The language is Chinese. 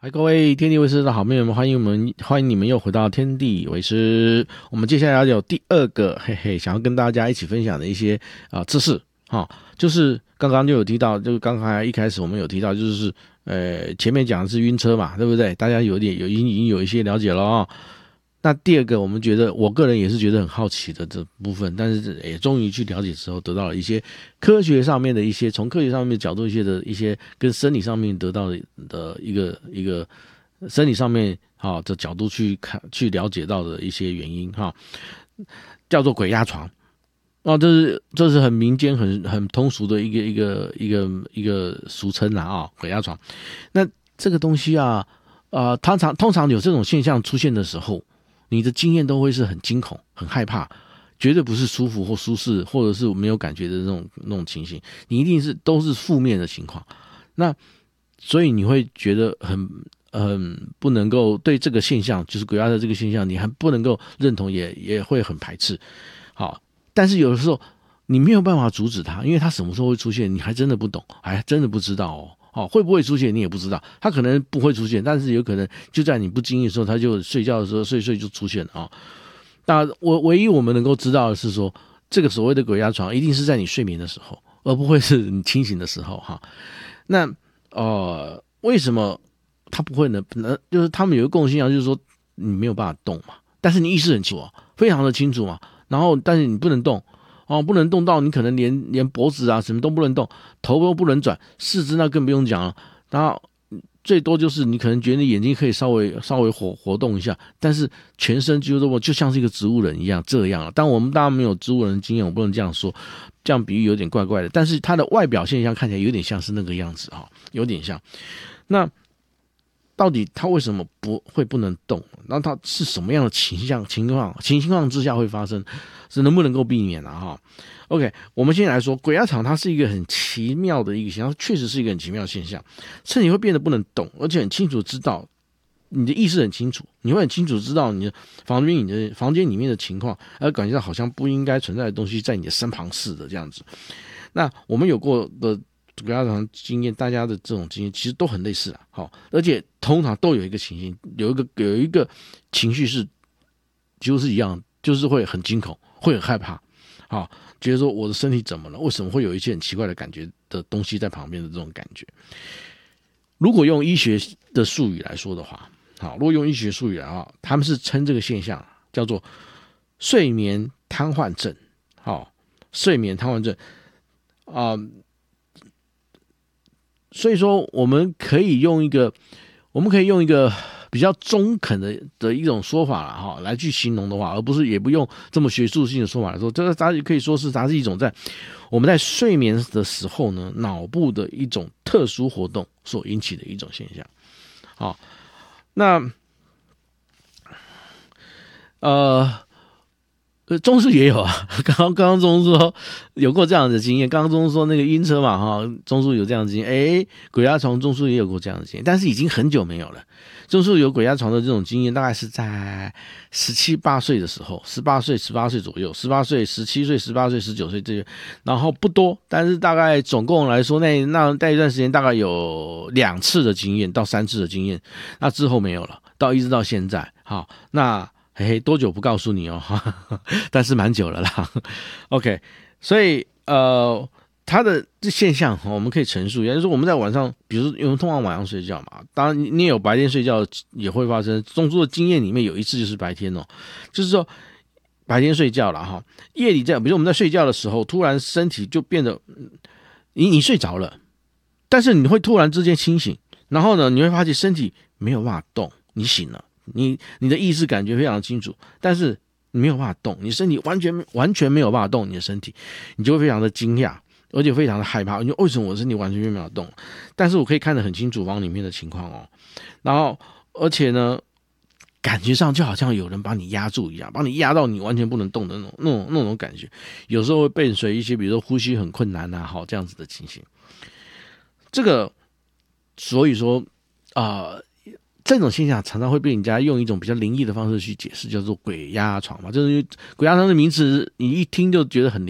嗨，各位天地为师的好朋友们，欢迎你们又回到天地为师。我们接下来要有第二个，想要跟大家一起分享的一些知识就是刚刚就有提到，就是刚才一开始我们有提到，就是前面讲的是晕车嘛，对不对？大家已经有一些了解了那第二个，我们觉得我个人也是觉得很好奇的这部分，但是也终于去了解之后，得到了一些科学上面的一些，从科学上面的角度一些跟生理上面得到的一个生理上面的角度去了解到的一些原因叫做鬼压床这是很民间很通俗的一个俗称鬼压床。那这个东西通常有这种现象出现的时候，你的经验都会是很惊恐、很害怕，绝对不是舒服或舒适，或者是没有感觉的那种情形，你一定都是负面的情况。那所以你会觉得很不能够对这个现象，就是鬼压的这个现象，你还不能够认同，也会很排斥。但是有的时候你没有办法阻止它，因为它什么时候会出现，你还真的不懂，还真的不知道会不会出现你也不知道，它可能不会出现，但是有可能就在你不经意的时候，它就睡觉的时候睡就出现了那唯一我们能够知道的是说，这个所谓的鬼压床一定是在你睡眠的时候，而不会是你清醒的时候那为什么它不会呢？就是他们有一个共性就是说你没有办法动嘛，但是你意识很清楚非常的清楚嘛，然后但是你不能动不能动到你可能连脖子什么都不能动，头都不能转，四肢那更不用讲了。然后最多就是你可能觉得你眼睛可以稍微活动一下，但是全身几乎都就像是一个植物人一样这样了。但我们当然没有植物人经验，我不能这样说，这样比喻有点怪怪的。但是它的外表现象看起来有点像是那个样子有点像。那到底它为什么不能动？那它是什么样的情况之下会发生？是能不能够避免OK， 我们先来说鬼压床，它是一个很奇妙的一个现象，确实是一个很奇妙的现象。身体会变得不能动，而且很清楚知道，你的意识很清楚，你会很清楚知道你的房间里面的情况，而感觉到好像不应该存在的东西在你的身旁似的这样子。那我们有过的鬼压床经验，大家的这种经验其实都很类似而且通常都有一个情形，有一个情绪是几乎是一样，就是会很惊恐，会很害怕觉得说我的身体怎么了？为什么会有一些很奇怪的感觉的东西在旁边的这种感觉？如果用医学的术语来说的话，他们是称这个现象叫做睡眠瘫痪症。睡眠瘫痪症所以说我们可以用一个比较中肯的一种说法来去形容的话，而不是也不用这么学术性的说法来说，这个它可以说是它是一种我们在睡眠的时候呢，脑部的一种特殊活动所引起的一种现象那中书也有刚刚中书说有过这样的经验，刚刚中书说那个晕车嘛中书有这样的经验，鬼压床中书也有过这样的经验，但是已经很久没有了。中书有鬼压床的这种经验，大概是在17、18岁的时候，18岁、18岁左右，18岁、17岁、18岁、19岁这些，然后不多，但是大概总共来说，那一段时间大概有2次的经验到3次的经验，那之后没有了，一直到现在。那多久不告诉你但是蛮久了啦。OK， 所以它的这现象我们可以陈述一下，就是我们在晚上，比如说因为通常晚上睡觉嘛，当然你也有白天睡觉也会发生。中书的经验里面有一次就是白天就是说白天睡觉了夜里比如说我们在睡觉的时候，突然身体就变得你睡着了，但是你会突然之间清醒，然后呢你会发现身体没有办法动，你醒了。你的意识感觉非常清楚，但是你没有办法动，你身体完全没有办法动，你的身体你就会非常的惊讶，而且非常的害怕，你说为什么我的身体完全没有办法动？但是我可以看得很清楚房里面的情况然后而且呢感觉上就好像有人把你压住一样，把你压到你完全不能动的那种感觉，有时候会伴随一些比如说呼吸很困难这样子的情形。这个所以说这种现象常常会被人家用一种比较灵异的方式去解释，叫做鬼压床嘛。就是鬼压床的名词，你一听就觉得很灵